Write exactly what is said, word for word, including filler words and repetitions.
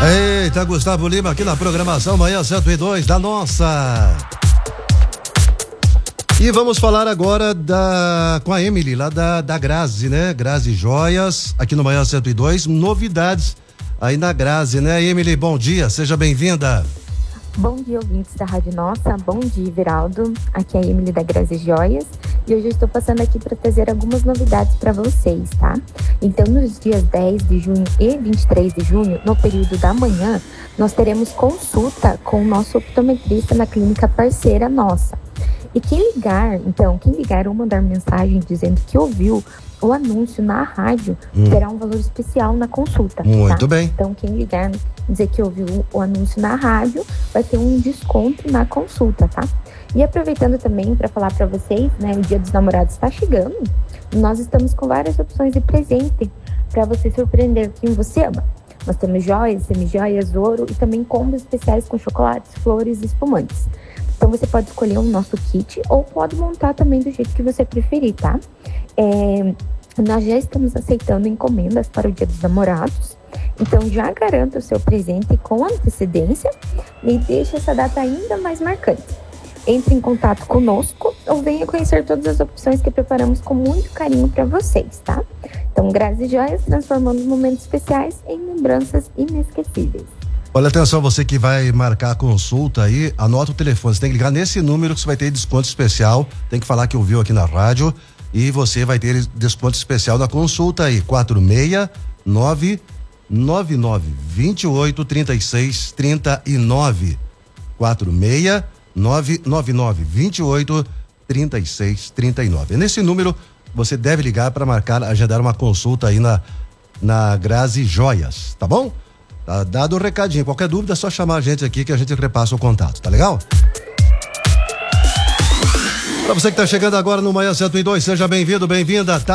Eita, Gustavo Lima aqui na programação Manhã cento e dois da nossa. E vamos falar agora da com a Emily, lá da, da Grazi, né? Grazi Joias, aqui no Manhã cento e dois, novidades aí na Grazi, né? Emily, bom dia, seja bem-vinda. Bom dia, ouvintes da Rádio Nossa, bom dia, Everaldo. Aqui é a Emily da Grazi Joias e hoje eu estou passando aqui para trazer algumas novidades para vocês, tá? Então, nos dias dez de junho e vinte e três de junho, no período da manhã, nós teremos consulta com o nosso optometrista na clínica parceira nossa. E quem ligar, então, quem ligar ou mandar mensagem dizendo que ouviu o anúncio na rádio, hum. terá um valor especial na consulta. Muito tá? bem. Então, quem ligar, dizer que ouviu o anúncio na rádio, vai ter um desconto na consulta, tá? E aproveitando também para falar para vocês, né, o Dia dos Namorados está chegando, nós estamos com várias opções de presente para você surpreender quem você ama. Nós temos joias, semijoias, ouro e também combos especiais com chocolates, flores e espumantes. Então você pode escolher o nosso kit ou pode montar também do jeito que você preferir, tá? É, nós já estamos aceitando encomendas para o Dia dos Namorados, então já garanta o seu presente com antecedência e deixe essa data ainda mais marcante. Entre em contato conosco ou venha conhecer todas as opções que preparamos com muito carinho para vocês, tá? Então, Grazi Joias, transformando momentos especiais em lembranças inesquecíveis. Olha, atenção, você que vai marcar a consulta aí, anota o telefone, você tem que ligar nesse número que você vai ter desconto especial, tem que falar que ouviu aqui na rádio e você vai ter desconto especial na consulta aí, quatro seis nove nove nove dois oito três seis três nove, quatro seis nove nove nove dois oito três seis três nove. Nesse número você deve ligar para marcar, agendar uma consulta aí na, na Grazi Joias, tá bom? Tá dado o recadinho. Qualquer dúvida é só chamar a gente aqui que a gente repassa o contato, tá legal? Pra você que tá chegando agora no Manhã cento e dois, seja bem-vindo, bem-vinda. Tá?